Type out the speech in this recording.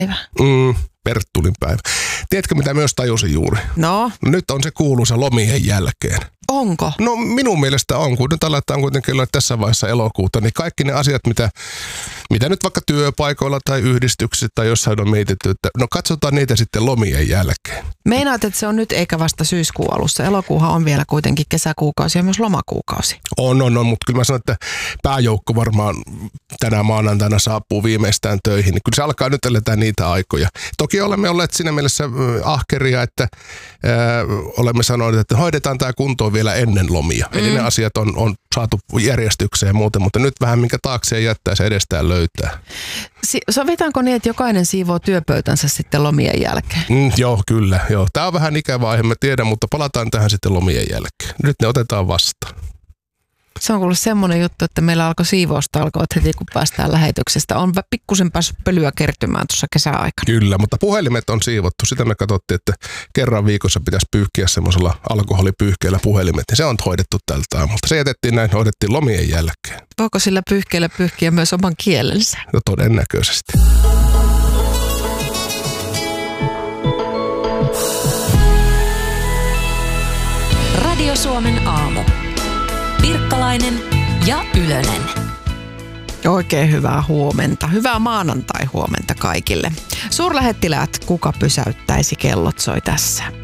Perttulin päivä. Tiedätkö, mitä myös tajusin juuri? No? Nyt on se kuuluisa lomien jälkeen. Onko? No minun mielestä on, kun nyt aletaan kuitenkin olla tässä vaiheessa elokuuta, niin kaikki ne asiat, mitä nyt vaikka työpaikoilla tai yhdistyksissä tai jossain on mietitty, että no katsotaan niitä sitten lomien jälkeen. Meinaat, että se on nyt eikä vasta syyskuun alussa. Elokuuhan on vielä kuitenkin kesäkuukausi ja myös lomakuukausi. On, mutta kyllä mä sanon, että pääjoukko varmaan tänä maanantaina saapuu viimeistään töihin. Niin kyllä se alkaa nyt eletään niitä aikoja. Toki olemme olleet siinä mielessä ahkeria, että olemme sanoneet, että hoidetaan tämä kuntoon vielä ennen lomia. Eli ne asiat on saatu järjestykseen ja muuten, mutta nyt vähän minkä taakseen jättää se edestään löytää. Sovitaanko niin, että jokainen siivoo työpöytänsä sitten lomien jälkeen? Joo, kyllä. Joo. Tämä on vähän ikävä aihe, mä tiedän, mutta palataan tähän sitten lomien jälkeen. Nyt ne otetaan vastaan. Se on kuullut semmoinen juttu, että meillä alkoi siivoustalkoot heti, kun päästään lähetyksestä. On pikkusen päässyt pölyä kertymään tuossa kesäaikana. Kyllä, mutta puhelimet on siivottu. Sitä me katsottiin, että kerran viikossa pitäisi pyyhkiä semmoisella alkoholipyyhkeellä puhelimet. Niin se on hoidettu tältä aamulta. Se jätettiin näin, hoidettiin lomien jälkeen. Voiko sillä pyyhkeellä pyyhkiä myös oman kielensä? No todennäköisesti. Radio Suomen aamu. Pirkkalainen ja Ylönen. Oikein hyvää huomenta. Hyvää maanantai-huomenta kaikille. Suurlähettiläät, kuka pysäyttäisi, kellot soi tässä.